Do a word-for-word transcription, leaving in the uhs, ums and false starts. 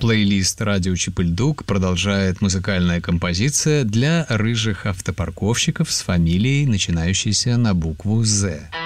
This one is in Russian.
Плейлист «Радио Чип-и-Ль-Дук» продолжает музыкальная композиция для рыжих автопарковщиков с фамилией, начинающейся на букву «З».